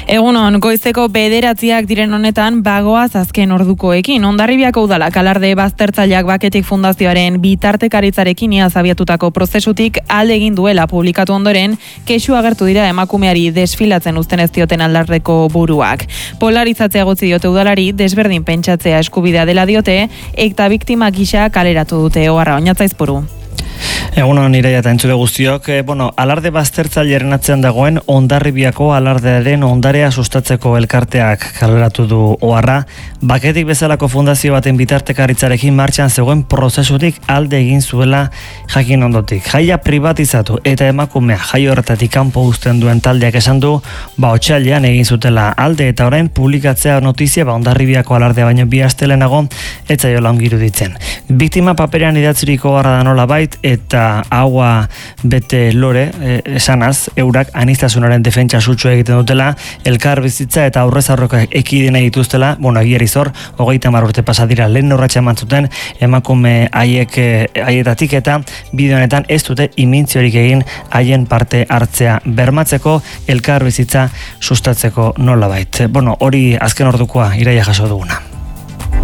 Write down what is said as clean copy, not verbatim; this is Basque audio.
Egunon, goizeko 9 diren honetan bagoaz azken ordukoekin. Hondarribiako udalak alarde baztertzaileak Baketik Fundazioaren bitartekaritzarekin iaz abiatutako prozesutik alde egin duela publikatu ondoren, kexu agertu dira emakumeari desfilatzen uzten ez dioten aldarreko buruak. Polarizatzea egotzi diote udalari, desberdin pentsatzea eskubidea dela diote, eta biktima gisa kaleratu dute. Oharra, Oñatzaizpuru. Egunon Iraia eta entzule guztiok, alarde baztertzaileren atzean dagoen Hondarribiako alardearen ondarea sustatzeko elkarteak kaleratu du Oharra. Baketik bezalako fundazio baten bitartekaritzarekin martxan zegoen prozesutik alde egin zuela jakin ondotik. Jaia privatizatu eta emakumea jai horretatik kanpo uzten duen taldeak esan du, otsailean egin zutela alde eta orain publikatzea notizia Hondarribiako alardea baino 2 aste lehenago ez zaiola ongi iruditzen. Biktima paperean idatziriko Oharra da nolabait eta haua bete lore, esanaz, eurak aniztasunaren defentsa sutsu egiten dutela, elkar bizitza eta aurrez aurreko ekidena dituztela, egiari zor, 30 urte pasa dira lehen urratsa eman zuten emakume haietatik eta bideo honetan ez dute imintziorik egin haien parte hartzea bermatzeko, elkar bizitza sustatzeko nolabait. Hori azken ordukoa Iraia jaso duguna.